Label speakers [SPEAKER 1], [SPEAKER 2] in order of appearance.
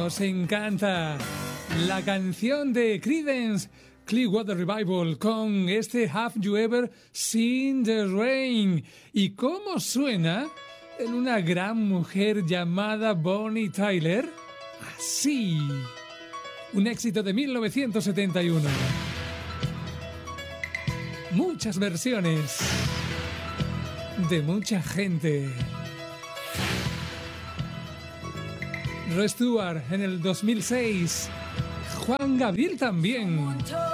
[SPEAKER 1] Nos encanta la canción de Creedence Clearwater Revival con este Have You Ever Seen the Rain. ¿Y cómo suena en una gran mujer llamada Bonnie Tyler? Así. Un éxito de 1971. Muchas versiones de mucha gente. Rod Stewart en el 2006. Juan Gabriel también.